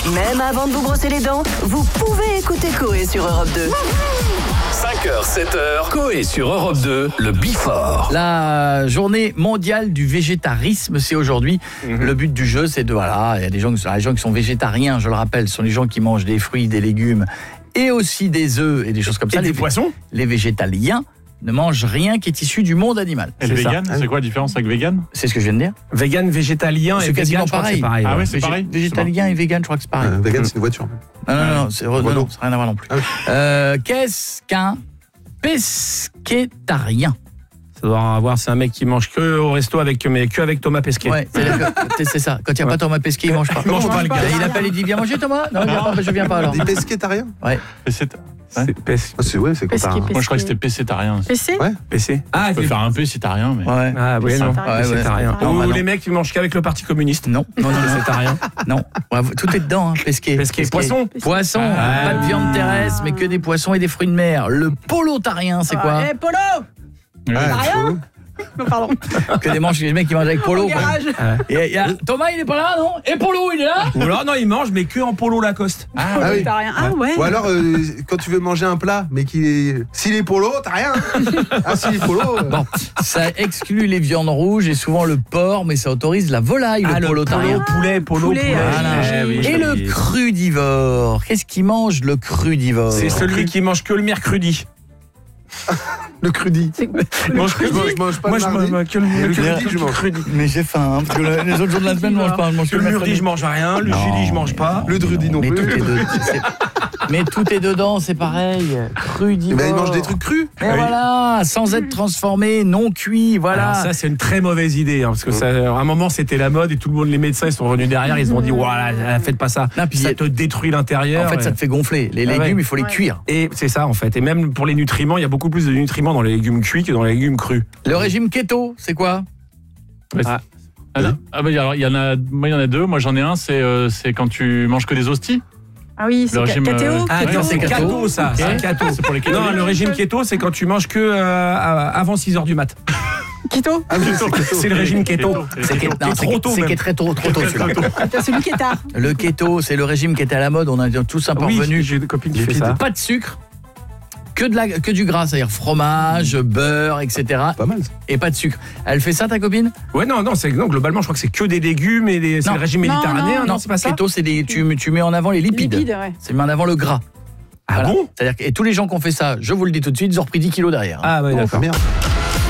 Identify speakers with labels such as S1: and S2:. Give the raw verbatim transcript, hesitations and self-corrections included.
S1: Même avant de vous brosser les dents, vous pouvez écouter Coé sur Europe deux.
S2: cinq heures, sept heures, Coé sur Europe deux, le Before.
S3: La journée mondiale du végétarisme, c'est aujourd'hui. Mm-hmm. Le but du jeu, c'est de, voilà, il y a des gens, les gens qui sont végétariens, je le rappelle, ce sont les gens qui mangent des fruits, des légumes et aussi des œufs et des choses comme ça.
S4: Et
S3: les
S4: des poissons.
S3: Les végétaliens ne mangent rien qui est issu du monde animal.
S5: Et le vegan, c'est quoi la différence avec vegan?
S3: C'est ce que je viens de dire.
S4: Vegan, végétalien et
S3: quasiment
S4: vegan,
S3: pareil.
S4: C'est pareil.
S5: Ah
S4: ouais.
S5: ouais, c'est pareil.
S3: Végétalien et vegan, je crois que c'est pareil.
S6: Euh, vegan, c'est une voiture.
S3: Non, non, non, c'est, non, non, ça n'a rien à voir non plus.
S6: Ah oui.
S3: euh, qu'est-ce qu'un pesquétarien?
S4: Ça doit avoir, c'est un mec qui mange que au resto avec, mais que avec Thomas Pesquet.
S3: Ouais, c'est, c'est, c'est ça. Quand il n'y a
S4: ouais.
S3: pas Thomas Pesquet, il mange pas.
S4: Il mange pas, le gars.
S3: Il appelle et dit viens manger Thomas. Non, non, non, je viens pas alors.
S6: Des pesquétariens.
S3: Ouais.
S5: Et c'est...
S4: C'est P C.
S6: Ah, c'est ouais, c'est comme ça.
S5: Moi je crois que c'était pécétarien.
S7: P C
S6: Ouais.
S4: P C. Ah,
S5: Tu peux faire un peu si t'as rien, mais.
S3: Ouais.
S4: Ah oui, non.
S7: Pécétarien.
S4: Ouais, ouais.
S7: Pécétarien.
S4: Ou
S3: Non, bah non.
S4: les mecs qui mangent qu'avec le parti communiste.
S3: Non, non, non, non.
S4: Pécétarien.
S3: Non. Ouais, tout est dedans, hein, pesquet.
S4: Pesquet. Poisson.
S3: Poisson.
S4: Ah,
S3: pas de viande terrestre, mais que des poissons et des fruits de mer. Le polotarien, c'est quoi?
S7: Eh, Polo
S5: Ouais.
S6: Ah,
S7: rien. Non, pardon.
S3: Que des manches, les mecs qui mangent avec polo.
S7: Au garage.
S3: Et, y a, Thomas, il est pas là, non? Et Polo, il est là?
S4: Ou alors non, ils mangent mais que en polo Lacoste.
S6: Ah oui.
S7: T'as rien. Ah ouais.
S6: Ou alors, euh, quand tu veux manger un plat, mais qu'il est. S'il est polo, t'as rien. Ah, s'il est polo. euh,
S3: Bon, ça exclut les viandes rouges et souvent le porc, mais ça autorise la volaille,
S4: Ah,
S3: le
S4: le
S3: polotarien.
S4: polo, poulet, polo,
S7: Poulet,
S4: poulet.
S3: Voilà.
S4: Eh oui,
S3: Et
S4: oui.
S3: le crudivore. Qu'est-ce qu'il mange, le crudivore?
S4: C'est celui qui mange que le mercredi.
S6: Le crudi.
S4: Il mange que
S6: Je mange- je mange pas
S4: Moi
S6: le
S4: je
S6: mardi.
S4: mange que le
S6: Le
S4: mercredi.
S6: crudi, je mange.
S3: Mais j'ai faim, hein, parce que le- les autres jours de la semaine, je mange pas. Je mange
S4: Que le murdi, je mange rien. Le
S3: Non.
S4: chili, je mange pas.
S6: Le drudi non
S3: mais
S6: plus.
S3: Tout est de- c'est- mais tout est dedans, c'est pareil. Crudivore.
S6: Mais il mange des trucs crus.
S3: Et voilà, sans être transformé, non cuit, voilà.
S4: Alors ça c'est une très mauvaise idée hein, parce que ça, à un moment c'était la mode et tout le monde, les médecins ils sont revenus derrière, ils se sont dit voilà, faites pas ça,
S3: Non, puis
S4: ça
S3: y a-
S4: te détruit l'intérieur.
S3: En fait, ça te fait gonfler. Les
S4: Ah ouais.
S3: légumes, il faut les
S7: Ouais.
S3: cuire.
S4: Et c'est ça en fait. Et même pour les nutriments, il y a beaucoup plus de nutriments dans les légumes cuits que dans les légumes crus.
S3: Le régime keto, c'est quoi?
S4: Ah.
S5: Ah, ah bah, alors, il y en a, moi, il y en a deux. Moi, j'en ai un, c'est, euh, c'est quand tu manges que des hosties.
S7: Ah oui, c'est
S5: Le régime,
S7: K T O.
S5: euh,
S4: Ah
S3: Ouais,
S4: non,
S3: c'est
S4: c'est
S3: keto.
S4: keto ça,
S5: Ok.
S4: c'est keto.
S5: C'est pour les keto.
S4: Non, le régime keto c'est quand tu manges que euh, avant six heures du mat.
S7: Keto.
S6: Ah oui, c'est keto.
S4: C'est le régime keto.
S3: C'est
S5: keto.
S3: ke- non, c'est
S4: trop
S3: ke-
S4: tôt,
S3: c'est
S4: même.
S3: qui est très tôt, trop tôt celui-là.
S7: T'as celui qui est tard.
S3: Le keto, c'est le régime qui était à la mode, on a tous un peu
S4: Oui,
S3: revenu.
S4: j'ai des copines qui font
S6: Lipide.
S4: ça.
S3: Pas de sucre, que, de la, que du gras, c'est-à-dire fromage, beurre, et cetera.
S6: Pas mal.
S3: Et pas de sucre. Elle fait ça, ta copine?
S4: Ouais, non, non, c'est non, globalement, je crois que c'est que des légumes et des, c'est
S3: Non.
S4: le régime
S7: Non,
S4: méditerranéen, non,
S7: non,
S4: c'est pas ça.
S3: Keto, c'est des, tu, tu mets en avant les lipides.
S7: Lipides, ouais.
S3: C'est mis en avant le gras.
S4: Ah
S3: Voilà.
S4: bon?
S3: C'est-à-dire que, et tous les gens qui ont fait ça, je vous le dis tout de suite, ils ont repris dix kilos derrière. hein.
S4: Ah ouais,
S6: Oh,
S4: d'accord.
S6: merde.